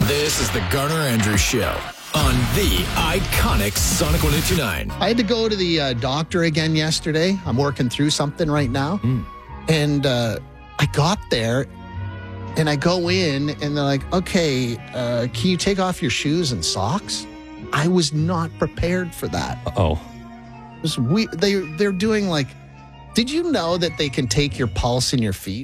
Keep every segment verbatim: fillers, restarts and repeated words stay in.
This is the Garner Andrews Show on the iconic Sonic one oh two nine. I had to go to the uh, doctor again yesterday. I'm working through something right now. Mm. And uh, I got there and I go in and they're like, okay, uh, can you take off your shoes and socks? I was not prepared for that. Oh. It was we- they, they're doing like, did you know that they can take your pulse in your feet?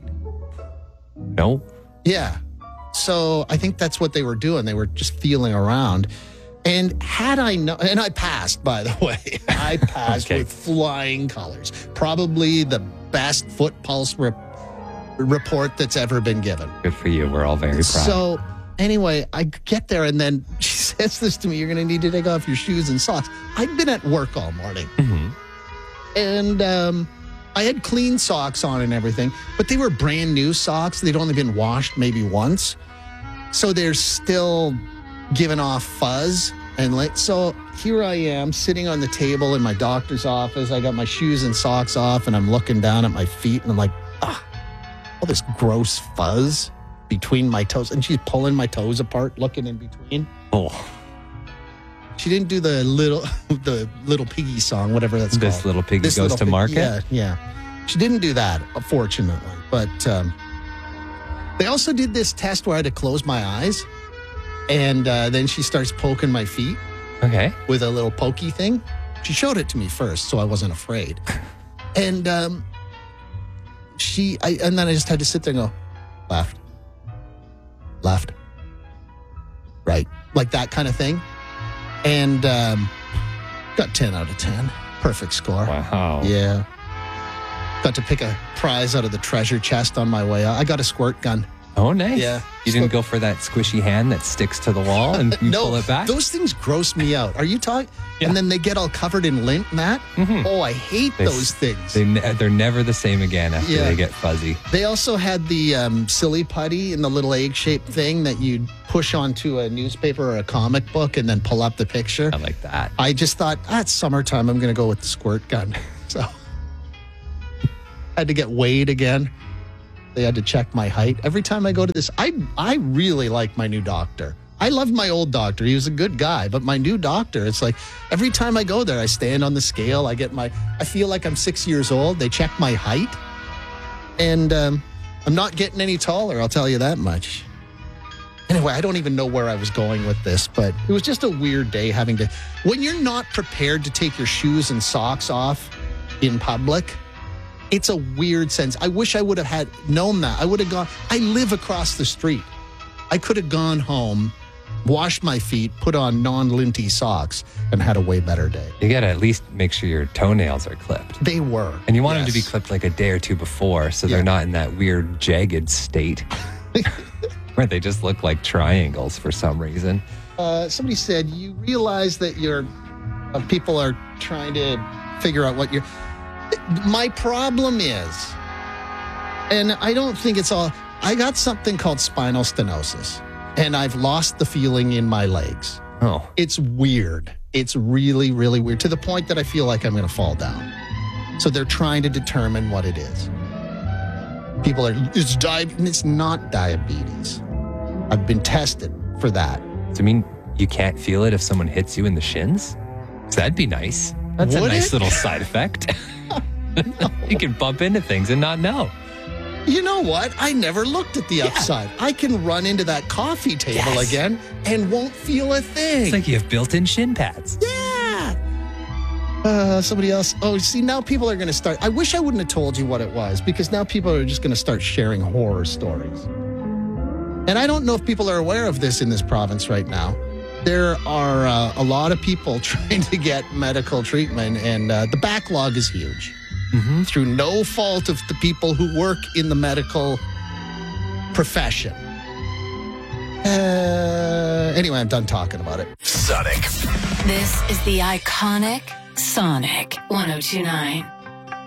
No. Yeah. So I think that's what they were doing. They were just feeling around. And had I known, and I passed, by the way, I passed Okay. with flying colors. Probably the best foot pulse rep- report that's ever been given. Good for you. We're all very proud. So anyway, I get there and then she says this to me, you're going to need to take off your shoes and socks. I'd been at work all morning. Mhm. And um, I had clean socks on and everything, but they were brand new socks. They'd only been washed maybe once. So they're still giving off fuzz. And like, so here I am sitting on the table in my doctor's office. I got my shoes and socks off and I'm looking down at my feet and I'm like, ah, all this gross fuzz between my toes. And she's pulling my toes apart, looking in between. Oh, She didn't do the little, the little piggy song, whatever that's this called. little piggy This goes little to pig- market. Yeah, yeah. She didn't do that, fortunately. But um, they also did this test where I had to close my eyes. And uh, then she starts poking my feet Okay. with a little pokey thing. She showed it to me first, so I wasn't afraid. And um, she, I, and then I just had to sit there and go, left, left, right, like that kind of thing. And um, got ten out of ten. Perfect score. Wow. Yeah. Got to pick a prize out of the treasure chest on my way out. I got a squirt gun. Oh, nice. Yeah. You didn't go for that squishy hand that sticks to the wall and you No, pull it back? those things gross me out. Are you talking? Yeah. And then they get all covered in lint, Matt. Mhm. Oh, I hate They s- those things. They, They, ne- they're never the same again after Yeah. they get fuzzy. also had the um, silly putty in the little egg-shaped thing that you'd push onto a newspaper or a comic book and then pull up the picture. I like that. I just thought, ah, it's summertime. I'm going to go with the squirt gun. So had to get weighed again. They had to check my height. Every time I go to this, I I really like my new doctor. I loved my old doctor. He was a good guy, but my new doctor, it's like every time I go there, I stand on the scale. I get my, I feel like I'm six years old. They check my height. And um, I'm not getting any taller, I'll tell you that much. Anyway, I don't even know where I was going with this, but it was just a weird day having to, when you're not prepared to take your shoes and socks off in public, it's a weird sense. I wish I would have had known that. I would have gone, I live across the street. I could have gone home, washed my feet, put on non-linty socks, and had a way better day. You got to at least make sure your toenails are clipped. They were. And you want them to be yes. clipped like a day or two before so Yeah. they're not in that weird jagged state where they just look like triangles for some reason. Uh, somebody said, you realize that you're, uh, people are trying to figure out what you're... My problem is, and I don't think it's all, I got something called spinal stenosis, and I've lost the feeling in my legs. Oh, It's weird. It's really, really weird, to the point that I feel like I'm going to fall down. So they're trying to determine what it is. People are, it's diabetes. It's not diabetes. I've been tested for that. does it mean you can't feel it if someone hits you in the shins? 'Cause that'd be nice. That's Would a nice it? little side effect. You can bump into things and not know. You know what? I never looked at the upside. I can run into that coffee table Yes. again and won't feel a thing. It's like you have built-in shin pads. yeah. Uh, somebody else. Oh, see, now people are going to start. I wish I wouldn't have told you what it was, because now people are just going to start sharing horror stories. And I don't know if people are aware of this in this province right now. There are uh, a lot of people trying to get medical treatment, and uh, the backlog is huge. Mm-hmm. Through no fault of the people who work in the medical profession. Uh, anyway, I'm done talking about it. Sonic. This is the iconic Sonic one oh two nine.